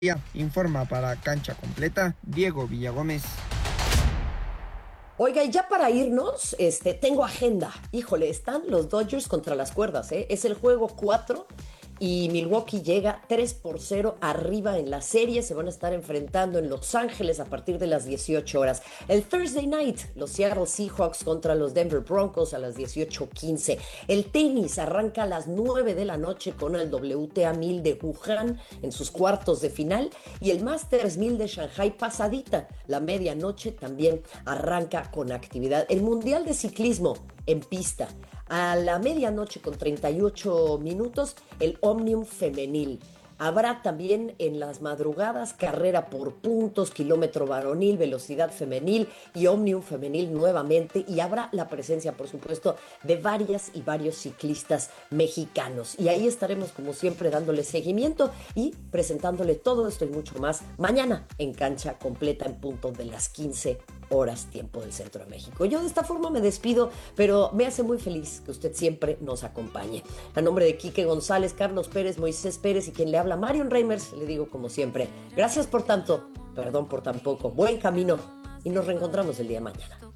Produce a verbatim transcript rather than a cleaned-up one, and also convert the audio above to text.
Informa para Cancha Completa Diego Villagómez. Oiga, y ya para irnos, este, tengo agenda. Híjole, están los Dodgers contra las cuerdas, ¿eh? Es el juego cuatro y Milwaukee llega tres por cero arriba en la serie. Se van a estar enfrentando en Los Ángeles a partir de las dieciocho horas. El Thursday Night, los Seattle Seahawks contra los Denver Broncos a las dieciocho quince. El tenis arranca a las nueve de la noche con el W T A mil de Wuhan en sus cuartos de final. Y el Masters mil de Shanghai pasadita, la medianoche, también arranca con actividad. El Mundial de Ciclismo en pista. A la medianoche con treinta y ocho minutos, el Omnium Femenil. Habrá también en las madrugadas carrera por puntos, kilómetro varonil, velocidad femenil y Omnium Femenil nuevamente. Y habrá la presencia, por supuesto, de varias y varios ciclistas mexicanos. Y ahí estaremos, como siempre, dándole seguimiento y presentándole todo esto y mucho más mañana en Cancha Completa en punto de las quince horas, tiempo del Centro de México. Yo de esta forma me despido, pero me hace muy feliz que usted siempre nos acompañe. A nombre de Quique González, Carlos Pérez, Moisés Pérez y quien le habla, Marion Reimers, le digo como siempre, gracias por tanto, perdón por tan poco, buen camino y nos reencontramos el día de mañana.